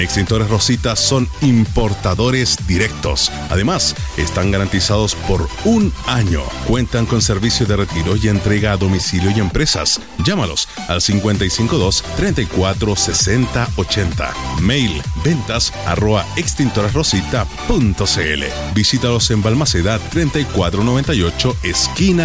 Extintores Rosita son importadores directos. Además, están garantizados por 1 año. Cuentan con servicio de retiro y entrega a domicilio y empresas. Llámalos al 552 34 60 80. Mail ventas@extintoresrosita.cl. Visítalos en Balmaceda 3498, esquina